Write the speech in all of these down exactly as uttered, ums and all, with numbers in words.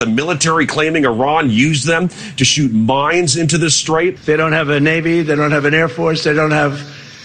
The military claiming Iran used them to shoot mines into the strait. They don't have a Navy. They don't have an Air Force. They don't have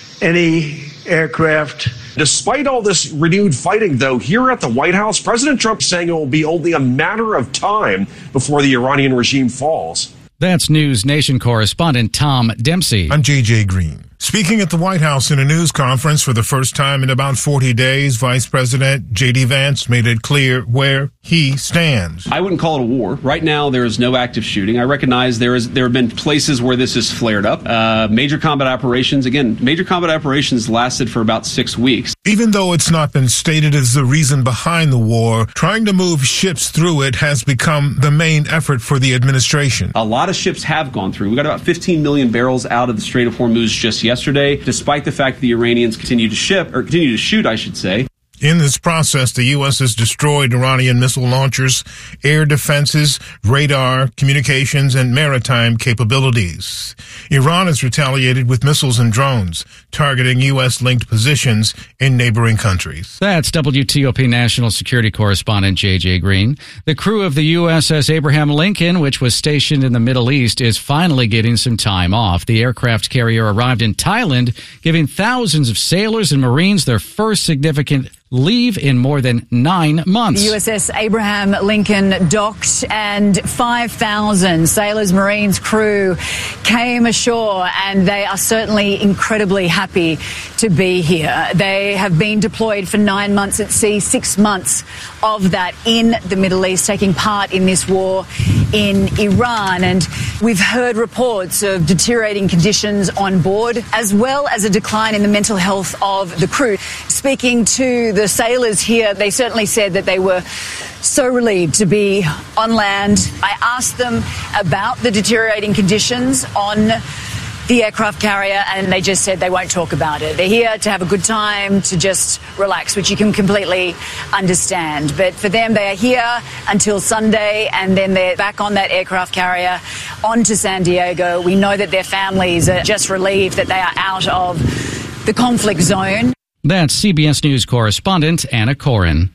any aircraft. Despite all this renewed fighting, though, here at the White House, President Trump saying it will be only a matter of time before the Iranian regime falls. That's News Nation correspondent Tom Dempsey. I'm J J Green. Speaking at the White House in a news conference for the first time in about forty days, Vice President J D Vance made it clear where he stands. I wouldn't call it a war. Right now, there is no active shooting. I recognize there is there have been places where this has flared up. Uh, major combat operations, again, major combat operations lasted for about six weeks. Even though it's not been stated as the reason behind the war, trying to move ships through it has become the main effort for the administration. A lot of ships have gone through. We got about fifteen million barrels out of the Strait of Hormuz just yesterday, despite the fact that the Iranians continue to ship, or continue to shoot, I should say. In this process, the U S has destroyed Iranian missile launchers, air defenses, radar, communications, and maritime capabilities. Iran has retaliated with missiles and drones, targeting U S-linked positions in neighboring countries. That's W T O P National Security Correspondent J J Green. The crew of the U S S Abraham Lincoln, which was stationed in the Middle East, is finally getting some time off. The aircraft carrier arrived in Thailand, giving thousands of sailors and Marines their first significant leave in more than nine months. The U S S Abraham Lincoln docked and five thousand sailors, Marines, crew came ashore, and they are certainly incredibly happy to be here. They have been deployed for nine months at sea, six months of that in the Middle East, taking part in this war in Iran. And we've heard reports of deteriorating conditions on board, as well as a decline in the mental health of the crew. Speaking to the sailors here, they certainly said that they were so relieved to be on land. I asked them about the deteriorating conditions on the aircraft carrier, and they just said they won't talk about it. They're here to have a good time, to just relax, which you can completely understand. But for them, they are here until Sunday, and then they're back on that aircraft carrier on to San Diego. We know that their families are just relieved that they are out of the conflict zone. That's C B S News correspondent Anna Corin.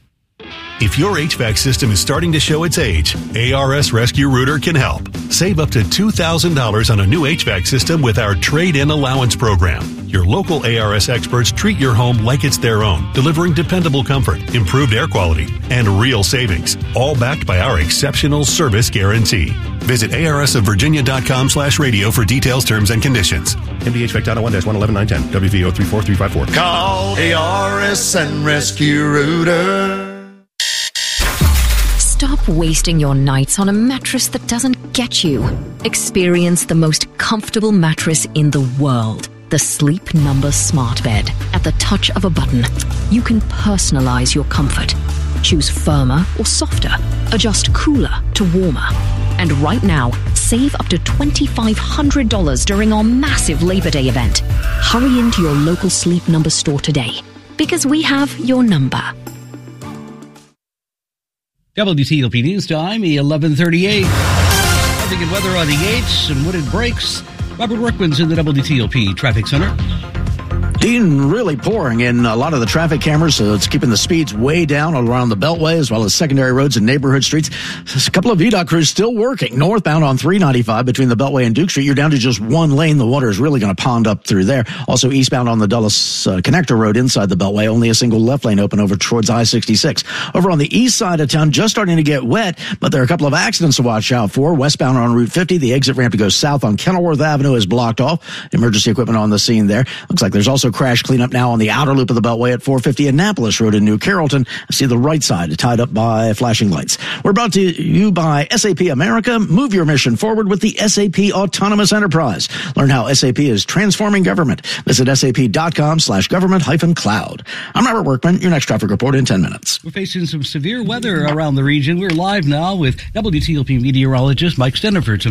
If your H V A C system is starting to show its age, A R S Rescue Rooter can help. Save up to two thousand dollars on a new H V A C system with our Trade-In Allowance Program. Your local A R S experts treat your home like it's their own, delivering dependable comfort, improved air quality, and real savings, all backed by our exceptional service guarantee. Visit A R S of Virginia dot com slash radio for details, terms, and conditions. M D H V A C dot one dash one eleven nine ten, W V O three four three five four. Call A R S and Rescue Rooter. Stop wasting your nights on a mattress that doesn't get you. Experience the most comfortable mattress in the world. The Sleep Number Smart Bed. At the touch of a button, you can personalize your comfort. Choose firmer or softer. Adjust cooler to warmer. And right now, save up to twenty-five hundred dollars during our massive Labor Day event. Hurry into your local Sleep Number store today, because we have your number. W T O P News Time, eleven thirty-eight. Traffic and weather on the eights and wooded breaks. Robert Workman's in the W T O P Traffic Center. Dean, really pouring in a lot of the traffic cameras, so it's keeping the speeds way down all around the Beltway, as well as secondary roads and neighborhood streets. There's a couple of V DOT crews still working. Northbound on three ninety-five between the Beltway and Duke Street, you're down to just one lane. The water is really going to pond up through there. Also, eastbound on the Dulles uh, Connector Road inside the Beltway, only a single left lane open over towards I sixty-six. Over on the east side of town, just starting to get wet, but there are a couple of accidents to watch out for. Westbound on Route fifty, the exit ramp to go south on Kenilworth Avenue is blocked off. Emergency equipment on the scene there. Looks like there's also crash cleanup now on the outer loop of the Beltway at four fifty Annapolis Road in New Carrollton. I see the right side tied up by flashing lights. We're brought to you by S A P America. Move your mission forward with the S A P Autonomous Enterprise. Learn how S A P is transforming government. Visit sap.com slash government hyphen cloud. I'm Robert Workman. Your next traffic report in ten minutes. We're facing some severe weather around the region. We're live now with W T O P meteorologist Mike Stenhofer tonight.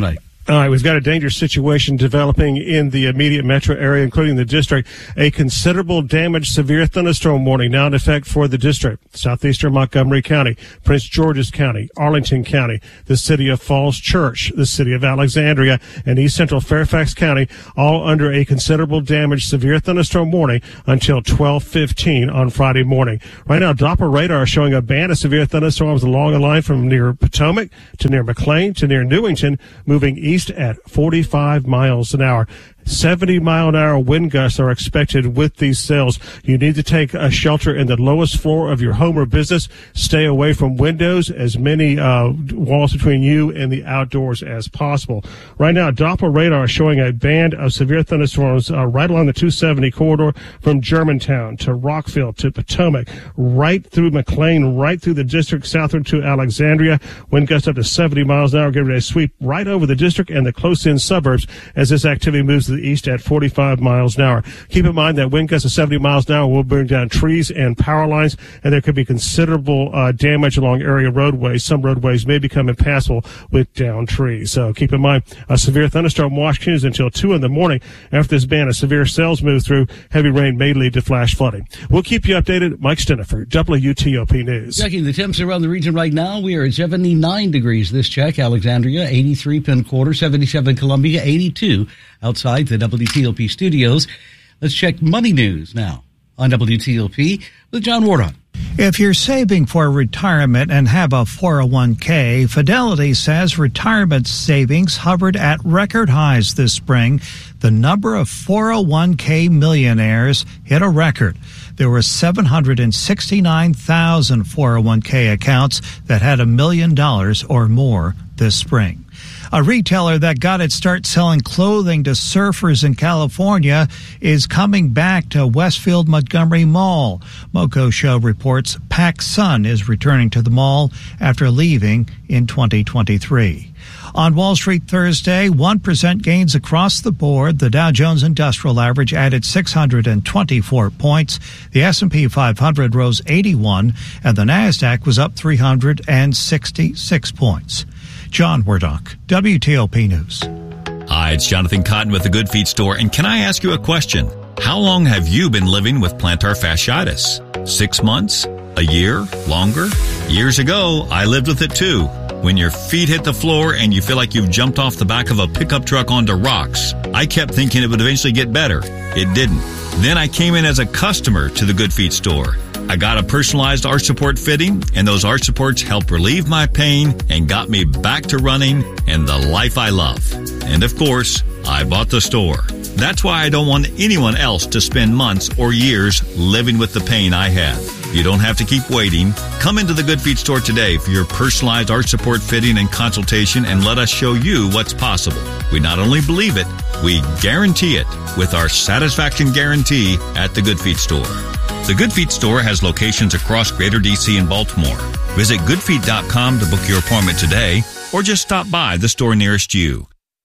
All right, we've got a dangerous situation developing in the immediate metro area, including the district. A considerable damage, severe thunderstorm warning now in effect for the district. Southeastern Montgomery County, Prince George's County, Arlington County, the city of Falls Church, the city of Alexandria, and East Central Fairfax County, all under a considerable damage, severe thunderstorm warning until twelve fifteen on Friday morning. Right now, Doppler radar is showing a band of severe thunderstorms along a line from near Potomac to near McLean to near Newington, moving east at forty-five miles an hour. seventy mile an hour wind gusts are expected with these cells. You need to take a shelter in the lowest floor of your home or business. Stay away from windows, as many uh, walls between you and the outdoors as possible. Right now, Doppler radar is showing a band of severe thunderstorms uh, right along the two seventy corridor from Germantown to Rockville to Potomac, right through McLean, right through the district, southward to Alexandria. Wind gusts up to seventy miles an hour, giving it a sweep right over the district and the close-in suburbs as this activity moves to the east at forty-five miles an hour. Keep in mind that wind gusts of seventy miles an hour will bring down trees and power lines, and there could be considerable uh, damage along area roadways. Some roadways may become impassable with downed trees. So keep in mind, a severe thunderstorm watch continues until two in the morning. After this band of severe cells move through, heavy rain may lead to flash flooding. We'll keep you updated. Mike Stenifer, W T O P News. Checking the temps around the region right now. We are at seventy-nine degrees this check. Alexandria, eighty-three, Penn Quarter, seventy-seven, Columbia, eighty-two outside the W T O P studios. Let's check money news now on W T O P with John Wardock. If you're saving for retirement and have a four oh one k, Fidelity says retirement savings hovered at record highs this spring. The number of four oh one k millionaires hit a record. There were seven hundred sixty-nine thousand four oh one k accounts that had a million dollars or more this spring. A retailer that got its start selling clothing to surfers in California is coming back to Westfield Montgomery Mall. Moco Show reports PacSun is returning to the mall after leaving in twenty twenty-three. On Wall Street Thursday, one percent gains across the board. The Dow Jones Industrial Average added six hundred twenty-four points. The S and P five hundred rose eighty-one, and the Nasdaq was up three hundred sixty-six points. John Wardock, W T O P News. Hi, it's Jonathan Cotton with the Good Feet Store, and can I ask you a question? How long have you been living with plantar fasciitis? Six months? A year? Longer? Years ago, I lived with it too. When your feet hit the floor and you feel like you've jumped off the back of a pickup truck onto rocks, I kept thinking it would eventually get better. It didn't. Then I came in as a customer to the Good Feet Store. I got a personalized arch support fitting, and those arch supports helped relieve my pain and got me back to running and the life I love. And of course, I bought the store. That's why I don't want anyone else to spend months or years living with the pain I had. You don't have to keep waiting. Come into the Good Feet Store today for your personalized arch support fitting and consultation, and let us show you what's possible. We not only believe it, we guarantee it with our satisfaction guarantee at the Good Feet Store. The Good Feet Store has locations across Greater D C and Baltimore. Visit good feet dot com to book your appointment today, or just stop by the store nearest you.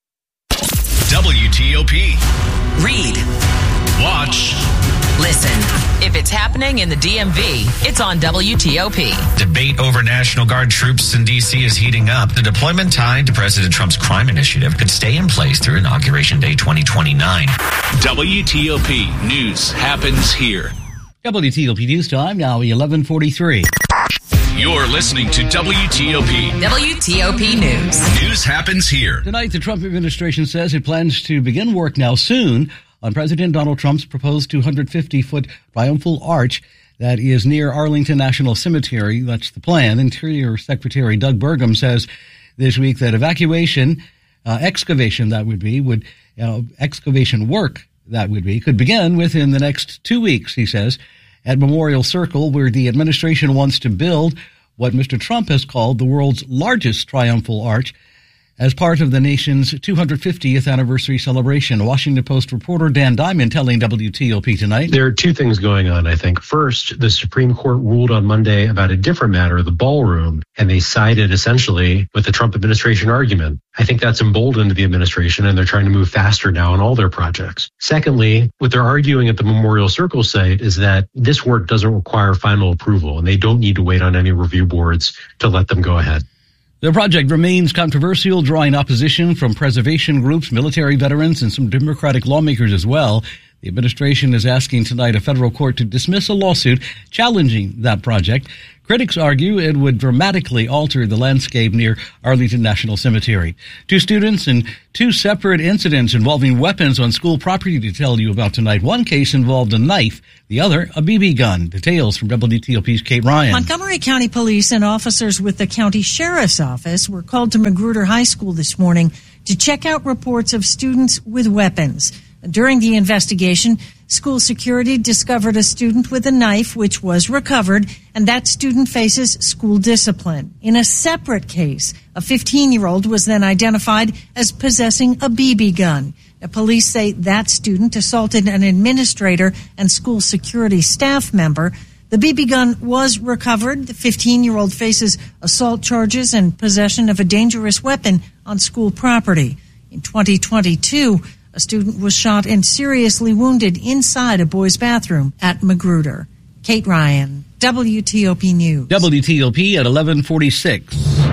W T O P. Read. Watch. Listen. If it's happening in the D M V, it's on W T O P. Debate over National Guard troops in D C is heating up. The deployment tied to President Trump's crime initiative could stay in place through Inauguration Day twenty twenty-nine. W T O P News happens here. W T O P News Time, now eleven forty-three. You're listening to W T O P. W T O P News. News happens here. Tonight, the Trump administration says it plans to begin work now soon on President Donald Trump's proposed two hundred fifty foot triumphal arch that is near Arlington National Cemetery. That's the plan. Interior Secretary Doug Burgum says this week that evacuation, uh, excavation that would be, would uh, excavation work that would be, could begin within the next two weeks, he says, at Memorial Circle, where the administration wants to build what Mister Trump has called the world's largest triumphal arch as part of the nation's two hundred fiftieth anniversary celebration. Washington Post reporter Dan Diamond telling W T O P tonight. There are two things going on, I think. First, the Supreme Court ruled on Monday about a different matter, the ballroom, and they sided essentially with the Trump administration argument. I think that's emboldened the administration, and they're trying to move faster now on all their projects. Secondly, what they're arguing at the Memorial Circle site is that this work doesn't require final approval, and they don't need to wait on any review boards to let them go ahead. The project remains controversial, drawing opposition from preservation groups, military veterans, and some Democratic lawmakers as well. The administration is asking tonight a federal court to dismiss a lawsuit challenging that project. Critics argue it would dramatically alter the landscape near Arlington National Cemetery. Two students and two separate incidents involving weapons on school property to tell you about tonight. One case involved a knife, the other a B B gun. Details from W T O P's Kate Ryan. Montgomery County Police and officers with the county sheriff's office were called to Magruder High School this morning to check out reports of students with weapons. During the investigation, school security discovered a student with a knife, which was recovered, and that student faces school discipline. In a separate case, a fifteen-year-old was then identified as possessing a B B gun. The police say that student assaulted an administrator and school security staff member. The B B gun was recovered. The fifteen-year-old faces assault charges and possession of a dangerous weapon on school property. In twenty twenty-two, a student was shot and seriously wounded inside a boys' bathroom at Magruder. Kate Ryan, W T O P News. W T O P at eleven forty-six.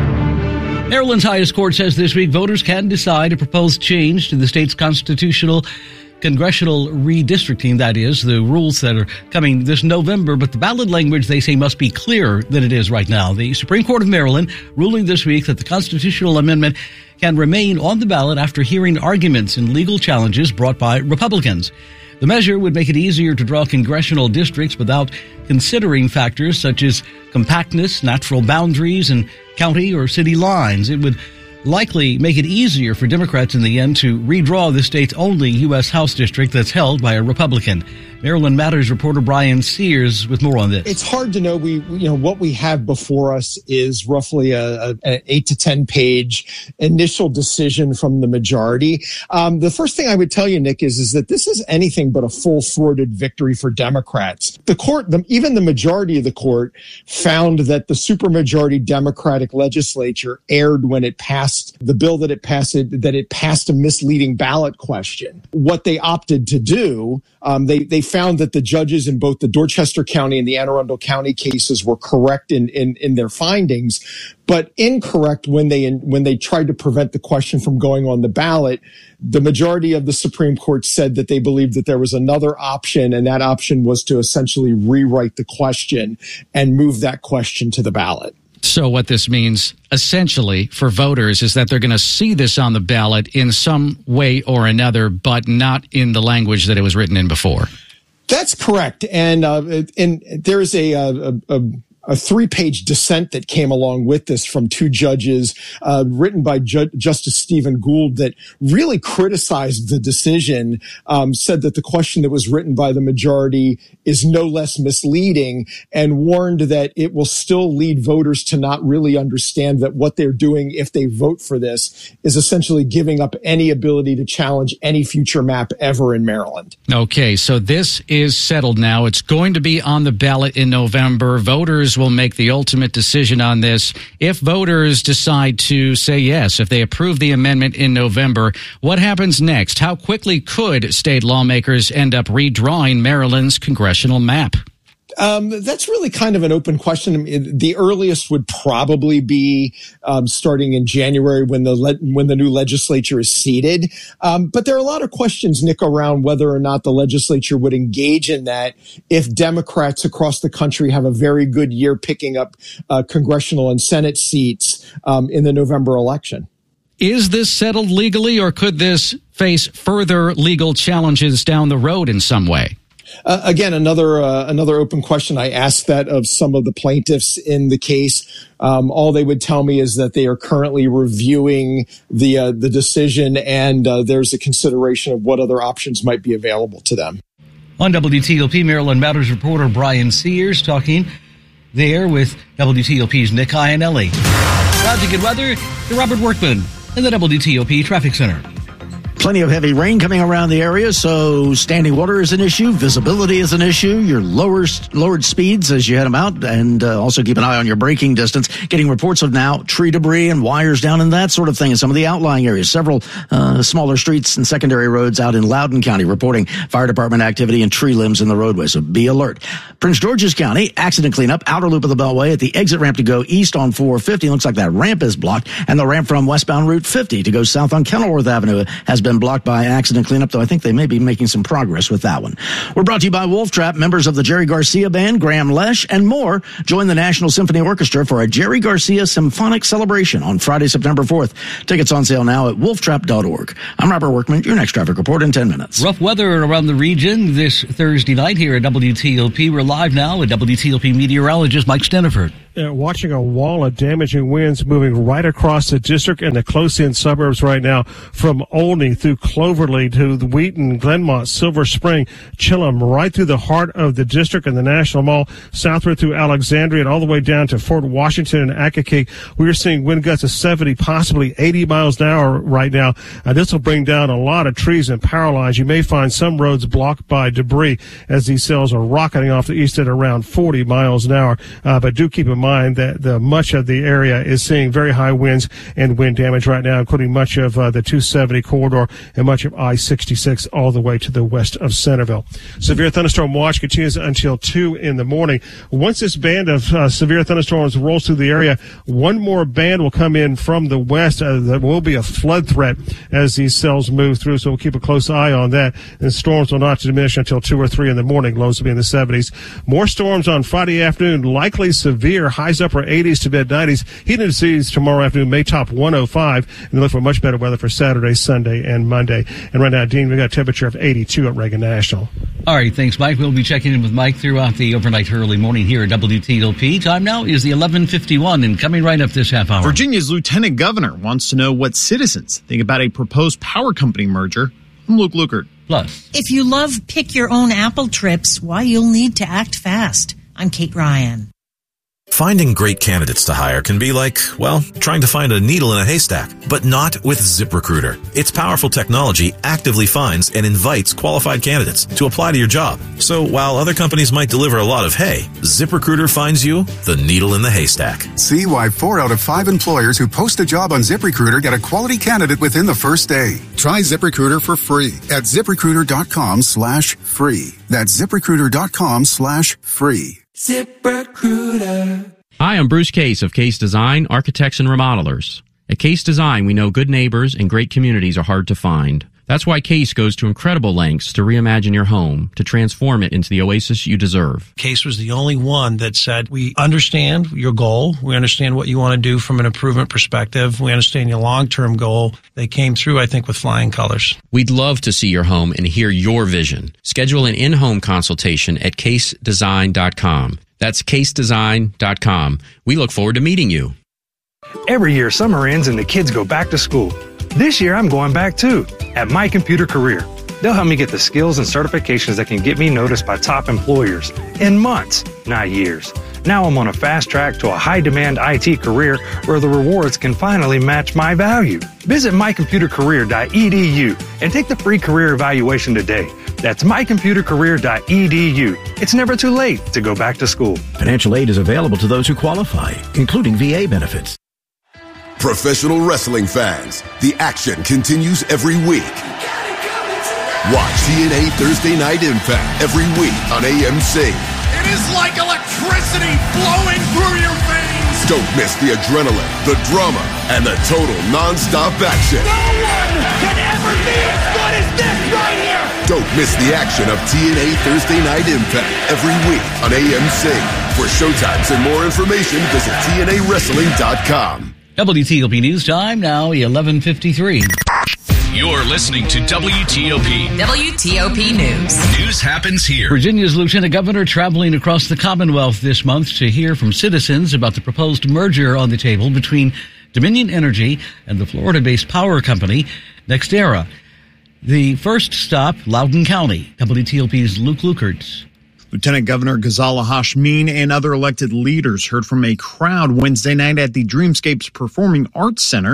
Maryland's highest court says this week voters can decide a proposed change to the state's constitutional congressional redistricting, that is, the rules that are coming this November, but the ballot language, they say, must be clearer than it is right now. The Supreme Court of Maryland ruling this week that the constitutional amendment can remain on the ballot after hearing arguments and legal challenges brought by Republicans. The measure would make it easier to draw congressional districts without considering factors such as compactness, natural boundaries, and county or city lines. It would likely make it easier for Democrats in the end to redraw the state's only U S House district that's held by a Republican. Maryland Matters reporter Brian Sears with more on this. It's hard to know. We, you know, what we have before us is roughly a, a, an eight to ten page initial decision from the majority. Um, the first thing I would tell you, Nick, is, is that this is anything but a full-throated victory for Democrats. The court, the, even the majority of the court, found that the supermajority Democratic legislature erred when it passed the bill that it passed, that it passed a misleading ballot question. What they opted to do, um, they they found that the judges in both the Dorchester County and the Anne Arundel County cases were correct in, in, in their findings, but incorrect when they when they tried to prevent the question from going on the ballot. The majority of the Supreme Court said that they believed that there was another option, and that option was to essentially rewrite the question and move that question to the ballot. So what this means essentially for voters is that they're going to see this on the ballot in some way or another, but not in the language that it was written in before. That's correct. And, uh, and there is a, a, a a three-page dissent that came along with this from two judges, uh, written by Ju- Justice Stephen Gould, that really criticized the decision, um, said that the question that was written by the majority is no less misleading, and warned that it will still lead voters to not really understand that what they're doing if they vote for this is essentially giving up any ability to challenge any future map ever in Maryland. Okay, so this is settled now. It's going to be on the ballot in November. Voters will make the ultimate decision on this. If voters decide to say yes, if they approve the amendment in November, what happens next? How quickly could state lawmakers end up redrawing Maryland's congressional map? Um, that's really kind of an open question. The earliest would probably be um, starting in January when the le- when the new legislature is seated. Um, but there are a lot of questions, Nick, around whether or not the legislature would engage in that if Democrats across the country have a very good year picking up uh, congressional and Senate seats um, in the November election. Is this settled legally, or could this face further legal challenges down the road in some way? Uh, again, another uh, another open question. I asked that of some of the plaintiffs in the case. Um, all they would tell me is that they are currently reviewing the uh, the decision, and uh, there's a consideration of what other options might be available to them. On W T O P, Maryland Matters reporter Brian Sears talking there with W T O P's Nick Iannelli. Now to good weather, to Robert Workman in the W T O P Traffic Center. Plenty of heavy rain coming around the area, so standing water is an issue. Visibility is an issue. Your lower, lowered speeds as you head them out, and uh, also keep an eye on your braking distance. Getting reports of now tree debris and wires down and that sort of thing in some of the outlying areas. Several uh, smaller streets and secondary roads out in Loudoun County reporting fire department activity and tree limbs in the roadway, so be alert. Prince George's County, accident cleanup, outer loop of the Beltway at the exit ramp to go east on four fifty. Looks like that ramp is blocked, and the ramp from westbound Route fifty to go south on Kenilworth Avenue has been blocked by accident cleanup, though I think they may be making some progress with that one. We're brought to you by Wolf Trap, members of the Jerry Garcia Band, Graham Lesh, and more. Join the National Symphony Orchestra for a Jerry Garcia Symphonic Celebration on Friday, September fourth. Tickets on sale now at wolf trap dot org. I'm Robert Workman, your next traffic report in ten minutes. Rough weather around the region this Thursday night here at W T O P. We're live now with W T O P meteorologist Mike Steniford. Uh, watching a wall of damaging winds moving right across the district and the close-in suburbs right now, from Olney through Cloverleaf to the Wheaton, Glenmont, Silver Spring, Chilham, right through the heart of the district and the National Mall, southward through Alexandria and all the way down to Fort Washington and Akakeek. We're seeing wind gusts of seventy, possibly eighty miles an hour right now. Uh, this will bring down a lot of trees and power lines. You may find some roads blocked by debris as these cells are rocketing off the east at around forty miles an hour. Uh, but do keep in mind that the much of the area is seeing very high winds and wind damage right now, including much of uh, the two seventy corridor and much of I sixty-six all the way to the west of Centerville. Severe thunderstorm watch continues until two in the morning. Once this band of uh, severe thunderstorms rolls through the area, one more band will come in from the west. Uh, there will be a flood threat as these cells move through, so we'll keep a close eye on that. And storms will not diminish until two or three in the morning. Lows will be in the seventies. More storms on Friday afternoon, likely severe. Highs upper eighties to mid nineties. Heat indices tomorrow afternoon may top one oh five, and look for much better weather for Saturday, Sunday, and Monday. And right now, Dean, we got a temperature of eighty-two at Reagan National. All right, thanks, Mike. We'll be checking in with Mike throughout the overnight early morning here at W T O P. Time now is the eleven fifty-one, and coming right up this half hour. Virginia's lieutenant governor wants to know what citizens think about a proposed power company merger. I'm Luke Lukert. Plus, if you love pick your own Apple trips, why you'll need to act fast. I'm Kate Ryan. Finding great candidates to hire can be like, well, trying to find a needle in a haystack, but not with ZipRecruiter. Its powerful technology actively finds and invites qualified candidates to apply to your job. So while other companies might deliver a lot of hay, ZipRecruiter finds you the needle in the haystack. See why four out of five employers who post a job on ZipRecruiter get a quality candidate within the first day. Try ZipRecruiter for free at ZipRecruiter.com slash free. That's ZipRecruiter.com slash free. ZipRecruiter. Hi, I'm Bruce Case of Case Design, Architects and Remodelers. At Case Design, we know good neighbors and great communities are hard to find. That's why Case goes to incredible lengths to reimagine your home, to transform it into the oasis you deserve. Case was the only one that said, we understand your goal. We understand what you want to do from an improvement perspective. We understand your long-term goal. They came through, I think, with flying colors. We'd love to see your home and hear your vision. Schedule an in-home consultation at case design dot com. That's case design dot com. We look forward to meeting you. Every year, summer ends and the kids go back to school. This year, I'm going back too, at My Computer Career. They'll help me get the skills and certifications that can get me noticed by top employers in months, not years. Now I'm on a fast track to a high-demand I T career where the rewards can finally match my value. Visit my computer career dot e d u and take the free career evaluation today. That's my computer career dot e d u. It's never too late to go back to school. Financial aid is available to those who qualify, including V A benefits. Professional wrestling fans, the action continues every week. Watch T N A Thursday Night Impact every week on A M C. It is like electricity flowing through your veins. Don't miss the adrenaline, the drama, and the total non-stop action. No one can ever be as good as this right here. Don't miss the action of T N A Thursday Night Impact every week on A M C. For showtimes and more information, visit T N A wrestling dot com. W T O P News Time, now eleven fifty-three. You're listening to W T O P. W T O P News. News happens here. Virginia's Lieutenant Governor traveling across the Commonwealth this month to hear from citizens about the proposed merger on the table between Dominion Energy and the Florida-based power company NextEra. The first stop, Loudoun County. W T O P's Luke Lukert. Lieutenant Governor Ghazala Hashmin and other elected leaders heard from a crowd Wednesday night at the Dreamscapes Performing Arts Center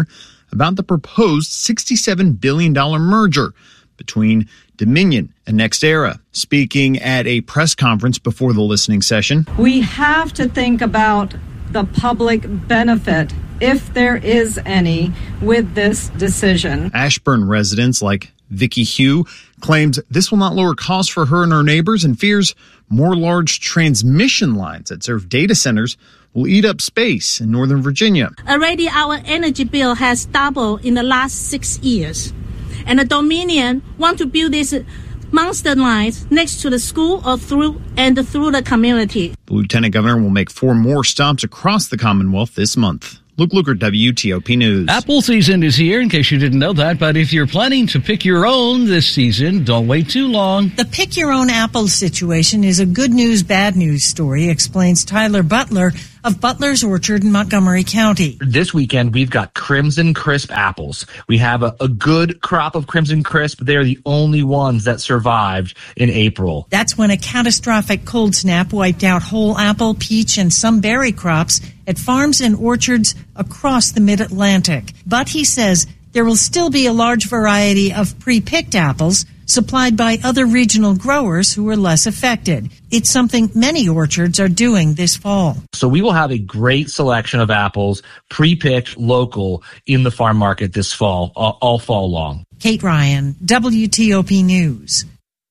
about the proposed sixty-seven billion dollars merger between Dominion and NextEra. Speaking at a press conference before the listening session, we have to think about the public benefit, if there is any, with this decision. Ashburn residents like Vicky Hugh claims this will not lower costs for her and her neighbors and fears more large transmission lines that serve data centers will eat up space in Northern Virginia. Already our energy bill has doubled in the last six years. And the Dominion want to build these monster lines next to the school or through and through the community. The lieutenant governor will make four more stops across the Commonwealth this month. Luke Luker, W T O P News. Apple season is here, in case you didn't know that. But if you're planning to pick your own this season, don't wait too long. The pick your own apple situation is a good news, bad news story, explains Tyler Butler of Butler's Orchard in Montgomery County. This weekend, we've got Crimson Crisp apples. We have a, a good crop of Crimson Crisp. They're the only ones that survived in April. That's when a catastrophic cold snap wiped out whole apple, peach, and some berry crops at farms and orchards across the mid-Atlantic. But he says there will still be a large variety of pre-picked apples supplied by other regional growers who are less affected. It's something many orchards are doing this fall. So we will have a great selection of apples, pre-picked, local, in the farm market this fall, all, all fall long. Kate Ryan, W T O P News.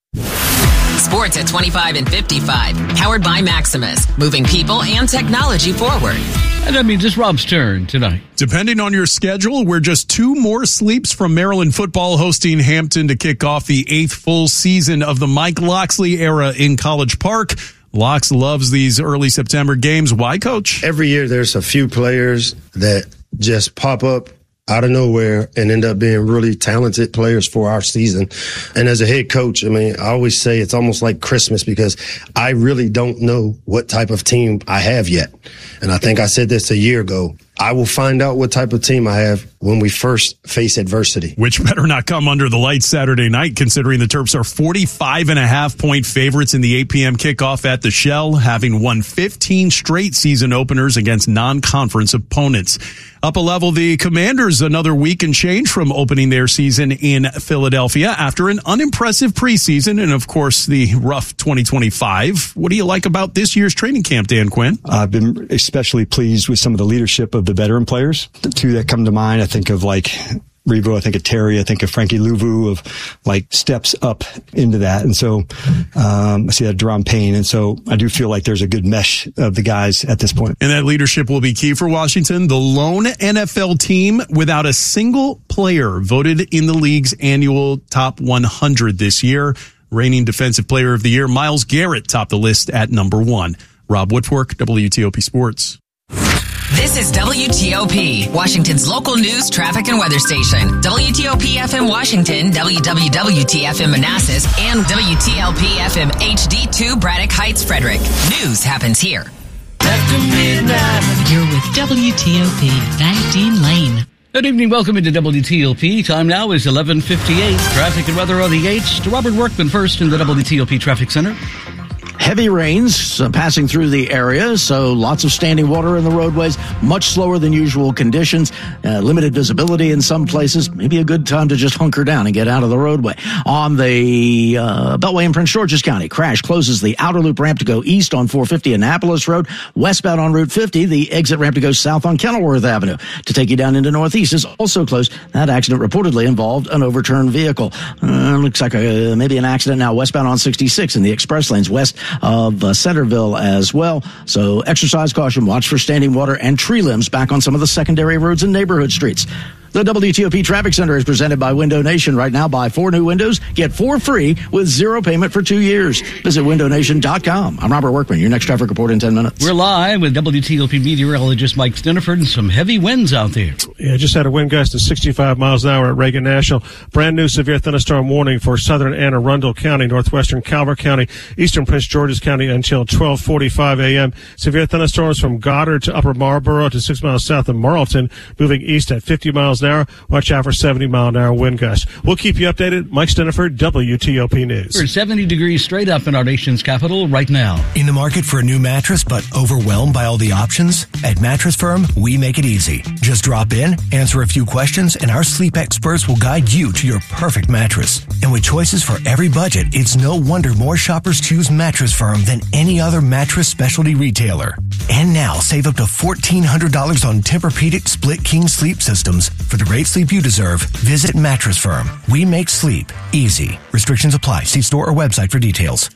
Sports at twenty-five and fifty-five, powered by Maximus, moving people and technology forward. And that means it's Rob's turn tonight. Depending on your schedule, we're just two more sleeps from Maryland football hosting Hampton to kick off the eighth full season of the Mike Locksley era in College Park. Locks loves these early September games. Why, Coach? Every year there's a few players that just pop up out of nowhere and end up being really talented players for our season. And as a head coach, I mean, I always say it's almost like Christmas because I really don't know what type of team I have yet. And I think I said this a year ago. I will find out what type of team I have when we first face adversity. Which better not come under the lights Saturday night, considering the Terps are forty-five and a half point favorites in the eight p.m. kickoff at the Shell, having won fifteen straight season openers against non-conference opponents. Up a level, the Commanders, another week and change from opening their season in Philadelphia after an unimpressive preseason and, of course, the rough twenty twenty-five. What do you like about this year's training camp, Dan Quinn? I've been especially pleased with some of the leadership of the veteran players. The two that come to mind, I think of like Revo, I think of Terry, I think of Frankie Louvu, of like steps up into that. And so um, I see that Deron Payne. And so I do feel like there's a good mesh of the guys at this point. And that leadership will be key for Washington. The lone N F L team without a single player voted in the league's annual top one hundred this year. Reigning Defensive Player of the Year, Myles Garrett topped the list at number one. Rob Woodfork, W T O P Sports. This is W T O P, Washington's local news, traffic, and weather station. W T O P F M Washington, W W W T F M Manassas, and W T L P F M H D two Braddock Heights, Frederick. News happens here. After midnight. You're with W T O P, Valentine Lane. Good evening. Welcome into W T L P. Time now is eleven fifty-eight. Traffic and weather on the eights. To Robert Workman first in the W T O P Traffic Center. Heavy rains uh, passing through the area, so lots of standing water in the roadways, much slower than usual conditions, uh, limited visibility in some places. Maybe a good time to just hunker down and get out of the roadway. On the uh, Beltway in Prince George's County, crash closes the outer loop ramp to go east on four fifty Annapolis Road. Westbound on Route fifty, the exit ramp to go south on Kenilworth Avenue to take you down into Northeast is also closed. That accident reportedly involved an overturned vehicle. Uh, looks like a, maybe an accident now westbound on sixty-six in the express lanes west of uh, Centerville as well. So exercise caution, watch for standing water and tree limbs back on some of the secondary roads and neighborhood streets. The W T O P Traffic Center is presented by Window Nation. Right now, buy four new windows, get four free with zero payment for two years. Visit window nation dot com. I'm Robert Workman. Your next traffic report in ten minutes. We're live with W T O P meteorologist Mike Stiniford and some heavy winds out there. Yeah, just had a wind gust of sixty-five miles an hour at Reagan National. Brand new severe thunderstorm warning for southern Anne Arundel County, northwestern Calvert County, eastern Prince George's County until twelve forty-five a.m. Severe thunderstorms from Goddard to Upper Marlboro to six miles south of Marlton, moving east at fifty miles an an hour. Watch out for seventy mile an hour wind gusts. We'll keep you updated. Mike Steniford, W T O P News. We're seventy degrees straight up in our nation's capital right now. In the market for a new mattress but overwhelmed by all the options? At Mattress Firm, we make it easy. Just drop in, answer a few questions, and our sleep experts will guide you to your perfect mattress. And with choices for every budget, it's no wonder more shoppers choose Mattress Firm than any other mattress specialty retailer. And now, save up to fourteen hundred dollars on Tempur-Pedic Split King sleep systems. For the great sleep you deserve, visit Mattress Firm. We make sleep easy. Restrictions apply. See store or website for details.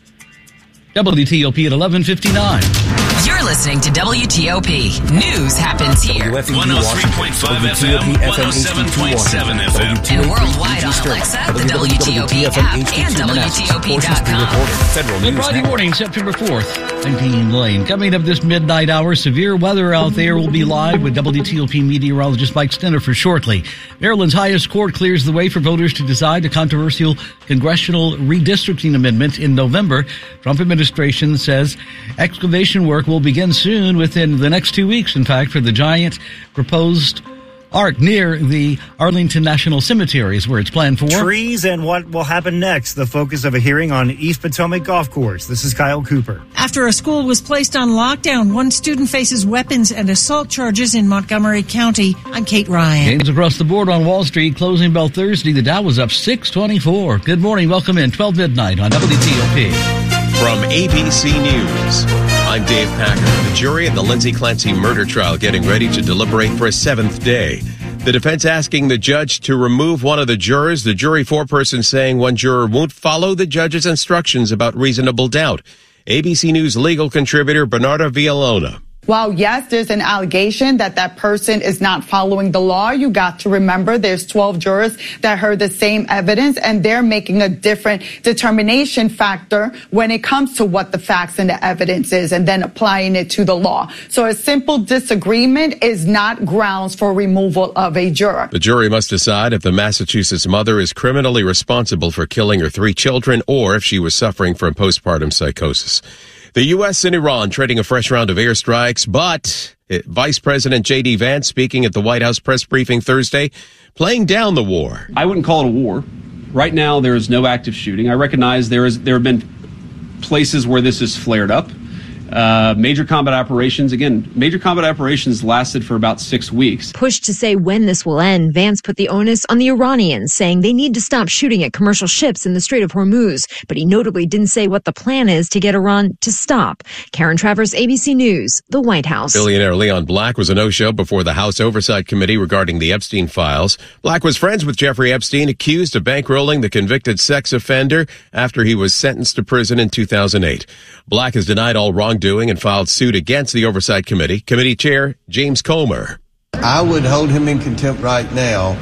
W T O P at eleven fifty-nine. You're listening to W T O P. News happens here. one oh three point five F M, one oh seven point seven F M. And worldwide on Alexa, the W T O P app, and W T O P dot com. Good Friday morning, September fourth. I'm Dean Lane. Coming up this midnight hour, severe weather out there will be live with W T O P meteorologist Mike Steniford shortly. Maryland's highest court clears the way for voters to decide a controversial congressional redistricting amendment in November. Trump administration says excavation work will begin soon, within the next two weeks, in fact, for the giant proposed arc near the Arlington National Cemetery is where it's planned for. Trees and what will happen next, the focus of a hearing on East Potomac Golf Course. This is Kyle Cooper. After a school was placed on lockdown, one student faces weapons and assault charges in Montgomery County. I'm Kate Ryan. Games across the board on Wall Street. Closing bell Thursday, the Dow was up six twenty-four. Good morning. Welcome in. twelve midnight on W T O P. From A B C News, I'm Dave Packer. The jury in the Lindsay Clancy murder trial getting ready to deliberate for a seventh day. The defense asking the judge to remove one of the jurors. The jury foreperson saying one juror won't follow the judge's instructions about reasonable doubt. A B C News legal contributor Bernarda Villalona. While, yes, there's an allegation that that person is not following the law, you got to remember there's twelve jurors that heard the same evidence, and they're making a different determination factor when it comes to what the facts and the evidence is, and then applying it to the law. So a simple disagreement is not grounds for removal of a juror. The jury must decide if the Massachusetts mother is criminally responsible for killing her three children or if she was suffering from postpartum psychosis. The U S and Iran trading a fresh round of airstrikes, but Vice President J D Vance speaking at the White House press briefing Thursday, playing down the war. I wouldn't call it a war. Right now, there is no active shooting. I recognize there is there have been places where this has flared up. Uh, major combat operations, again, major combat operations lasted for about six weeks. Pushed to say when this will end, Vance put the onus on the Iranians, saying they need to stop shooting at commercial ships in the Strait of Hormuz. But he notably didn't say what the plan is to get Iran to stop. Karen Travers, A B C News, the White House. Billionaire Leon Black was a no-show before the House Oversight Committee regarding the Epstein files. Black was friends with Jeffrey Epstein, accused of bankrolling the convicted sex offender after he was sentenced to prison in two thousand eight. Black has denied all wrongdoing and filed suit against the Oversight Committee. Committee Chair James Comer. I would hold him in contempt right now.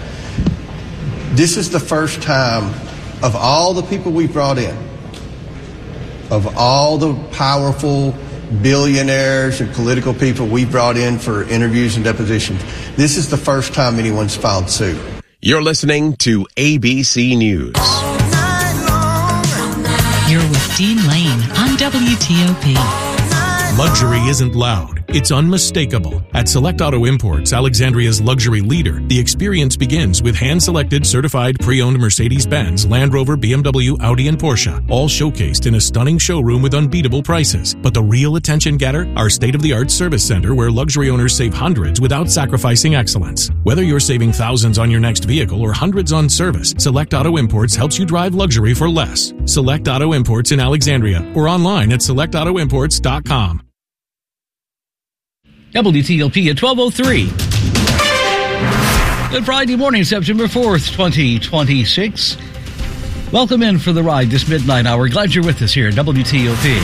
This is the first time of all the people we brought in, of all the powerful billionaires and political people we brought in for interviews and depositions, this is the first time anyone's filed suit. You're listening to A B C News. You're with Dean Lane on W T O P. Luxury isn't loud. It's unmistakable. At Select Auto Imports, Alexandria's luxury leader, the experience begins with hand-selected, certified, pre-owned Mercedes-Benz, Land Rover, B M W, Audi, and Porsche, all showcased in a stunning showroom with unbeatable prices. But the real attention getter? Our state-of-the-art service center where luxury owners save hundreds without sacrificing excellence. Whether you're saving thousands on your next vehicle or hundreds on service, Select Auto Imports helps you drive luxury for less. Select Auto Imports in Alexandria or online at select auto imports dot com. W T O P at twelve oh three. Good Friday morning, September fourth, twenty twenty-six. Welcome in for the ride this midnight hour. Glad you're with us here at W T O P.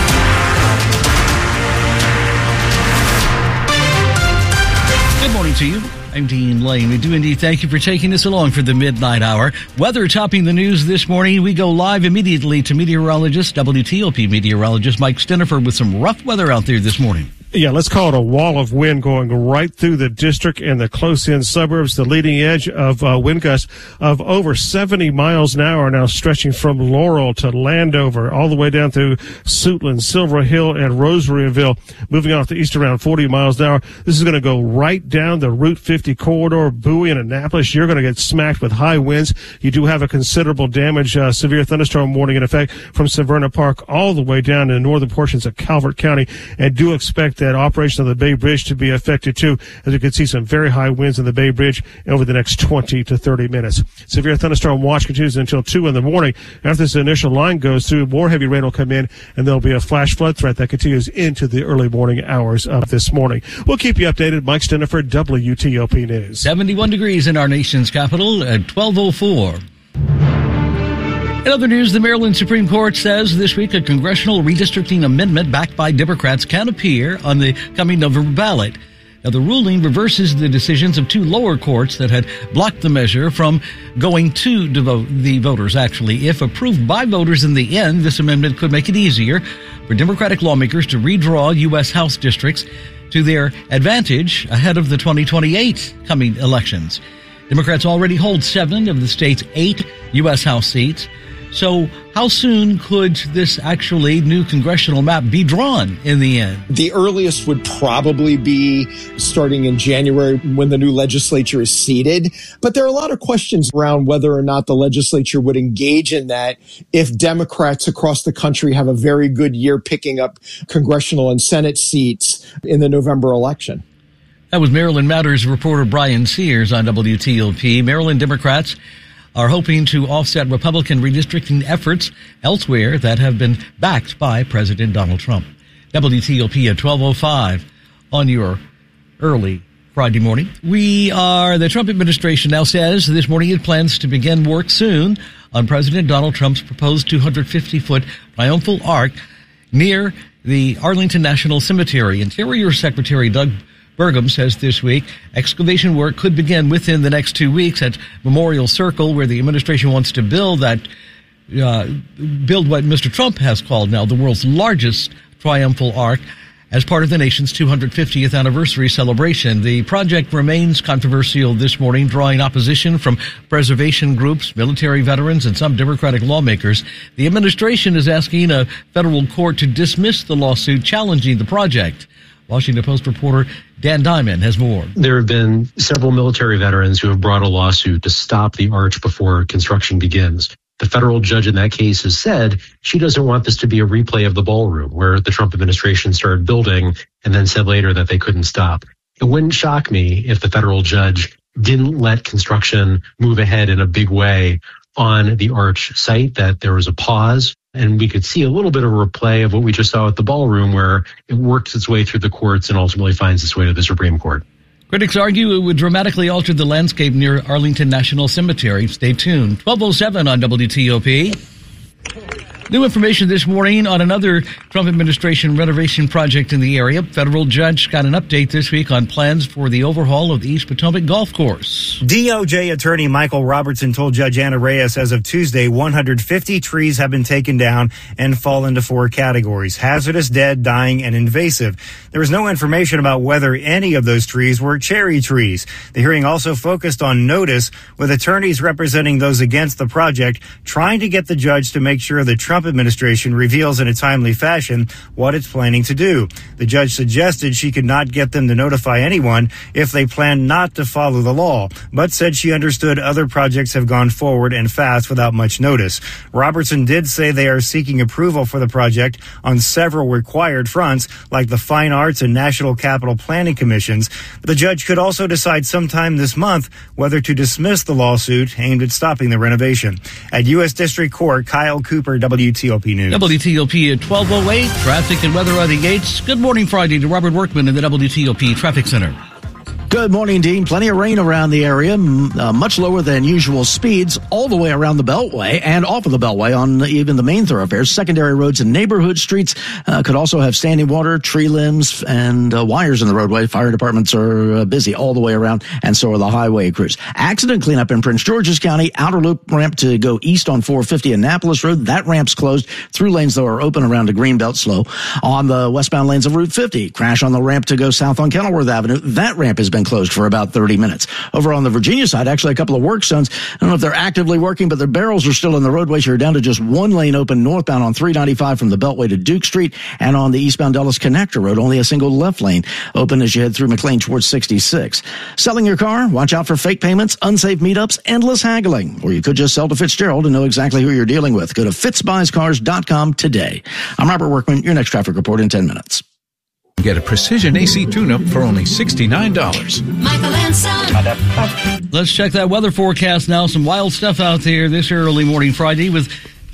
Good morning to you. I'm Dean Lane. We do indeed thank you for taking us along for the midnight hour. Weather topping the news this morning. We go live immediately to meteorologist, W T O P meteorologist Mike Steniford with some rough weather out there this morning. Yeah, let's call it a wall of wind going right through the district and the close-in suburbs. The leading edge of uh, wind gusts of over seventy miles an hour now stretching from Laurel to Landover, all the way down through Suitland, Silver Hill, and Rosaryville. Moving off the east around forty miles an hour. This is going to go right down the Route fifty corridor, Bowie and Annapolis. You're going to get smacked with high winds. You do have a considerable damage, uh, severe thunderstorm warning in effect from Severna Park all the way down to the northern portions of Calvert County, and do expect that operation of the Bay Bridge to be affected too, as you can see some very high winds in the Bay Bridge over the next twenty to thirty minutes. Severe thunderstorm watch continues until two in the morning. After this initial line goes through, more heavy rain will come in, and there'll be a flash flood threat that continues into the early morning hours of this morning. We'll keep you updated. Mike Steniford, W T O P News. seventy-one degrees in our nation's capital at twelve oh four. In other news, the Maryland Supreme Court says this week a congressional redistricting amendment backed by Democrats can appear on the coming November ballot. Now, the ruling reverses the decisions of two lower courts that had blocked the measure from going to devote the voters. Actually, if approved by voters in the end, this amendment could make it easier for Democratic lawmakers to redraw U S House districts to their advantage ahead of the twenty twenty-eight coming elections. Democrats already hold seven of the state's eight U S House seats. So how soon could this actually new congressional map be drawn in the end? The earliest would probably be starting in January when the new legislature is seated. But there are a lot of questions around whether or not the legislature would engage in that if Democrats across the country have a very good year picking up congressional and Senate seats in the November election. That was Maryland Matters reporter Brian Sears on W T O P. Maryland Democrats are hoping to offset Republican redistricting efforts elsewhere that have been backed by President Donald Trump. W T O P at twelve oh five on your early Friday morning. We are, the Trump administration now says this morning it plans to begin work soon on President Donald Trump's proposed two hundred fifty foot triumphal arch near the Arlington National Cemetery. Interior Secretary Doug Burgum says this week excavation work could begin within the next two weeks at Memorial Circle, where the administration wants to build that, uh, build what Mister Trump has called now the world's largest triumphal arch as part of the nation's two hundred fiftieth anniversary celebration. The project remains controversial this morning, drawing opposition from preservation groups, military veterans, and some Democratic lawmakers. The administration is asking a federal court to dismiss the lawsuit challenging the project. Washington Post reporter Dan Diamond has more. There have been several military veterans who have brought a lawsuit to stop the arch before construction begins. The federal judge in that case has said she doesn't want this to be a replay of the ballroom where the Trump administration started building and then said later that they couldn't stop. It wouldn't shock me if the federal judge didn't let construction move ahead in a big way on the arch site, that there was a pause. And we could see a little bit of a replay of what we just saw at the ballroom, where it works its way through the courts and ultimately finds its way to the Supreme Court. Critics argue it would dramatically alter the landscape near Arlington National Cemetery. Stay tuned. twelve oh seven on W T O P. New information this morning on another Trump administration renovation project in the area. Federal judge got an update this week on plans for the overhaul of the East Potomac Golf Course. D O J attorney Michael Robertson told Judge Anna Reyes as of Tuesday, one hundred fifty trees have been taken down and fall into four categories: hazardous, dead, dying, and invasive. There was no information about whether any of those trees were cherry trees. The hearing also focused on notice, with attorneys representing those against the project trying to get the judge to make sure the Trump administration reveals in a timely fashion what it's planning to do. The judge suggested she could not get them to notify anyone if they plan not to follow the law, but said she understood other projects have gone forward and fast without much notice. Robertson did say they are seeking approval for the project on several required fronts, like the Fine Arts and National Capital Planning Commissions. The judge could also decide sometime this month whether to dismiss the lawsuit aimed at stopping the renovation. At U S District Court, Kyle Cooper, W T O P News. W T O P at twelve oh eight. Traffic and weather on the gates. Good morning, Friday, to Robert Workman in the W T O P Traffic Center. Good morning, Dean. Plenty of rain around the area, uh, much lower than usual speeds all the way around the Beltway and off of the Beltway on even the main thoroughfares. Secondary roads and neighborhood streets uh, could also have standing water, tree limbs, and uh, wires in the roadway. Fire departments are uh, busy all the way around, and so are the highway crews. Accident cleanup in Prince George's County. Outer loop ramp to go east on four fifty Annapolis Road. That ramp's closed. Through lanes, though, are open around the Greenbelt slow. On the westbound lanes of Route fifty, crash on the ramp to go south on Kenilworth Avenue. That ramp has been closed for about thirty minutes. Over on the Virginia side, actually a couple of work zones. I don't know if they're actively working, but their barrels are still in the roadway. So you're down to just one lane open northbound on three ninety-five from the Beltway to Duke Street, and on the eastbound Dulles Connector Road, only a single left lane open as you head through McLean towards sixty-six. Selling your car? Watch out for fake payments, unsafe meetups, endless haggling. Or you could just sell to Fitzgerald and know exactly who you're dealing with. Go to fitz buys cars dot com today. I'm Robert Workman, your next traffic report in ten minutes. Get a precision A C tune-up for only sixty-nine dollars. Michael and Son. Let's check that weather forecast now. Some wild stuff out there this early morning Friday with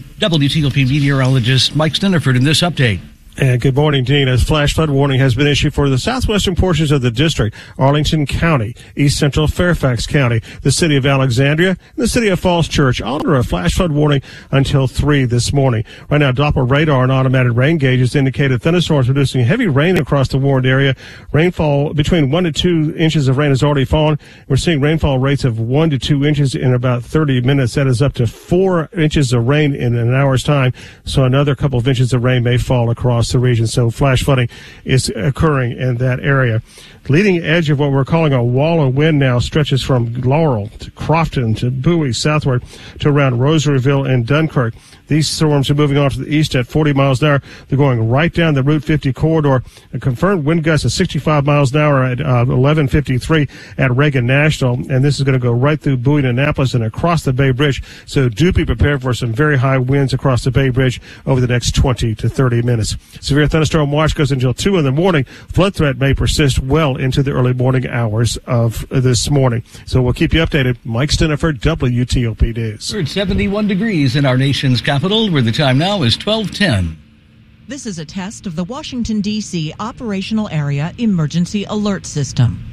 W T O P meteorologist Mike Stiniford in this update. And good morning, Dean. A flash flood warning has been issued for the southwestern portions of the district, Arlington County, East Central Fairfax County, the city of Alexandria, and the city of Falls Church, all under a flash flood warning until three this morning. Right now, Doppler radar and automated rain gauges indicated thunderstorms producing heavy rain across the warned area. Rainfall between one to two inches of rain has already fallen. We're seeing rainfall rates of one to two inches in about thirty minutes. That is up to four inches of rain in an hour's time. So another couple of inches of rain may fall across the region. So flash flooding is occurring in that area. Leading edge of what we're calling a wall of wind now stretches from Laurel to Crofton to Bowie southward to around Rosaryville and Dunkirk. These storms are moving off to the east at forty miles an hour. They're going right down the Route fifty corridor. A confirmed wind gust of sixty-five miles an hour at uh, eleven fifty-three at Reagan National. And this is going to go right through Bowie and Annapolis and across the Bay Bridge. So do be prepared for some very high winds across the Bay Bridge over the next twenty to thirty minutes. Severe thunderstorm watch goes until two in the morning. Flood threat may persist well into the early morning hours of this morning. So we'll keep you updated. Mike Stiniford, W T O P News. We're at seventy-one degrees in our nation's capital, where the time now is twelve ten. This is a test of the Washington, D C Operational Area Emergency Alert System.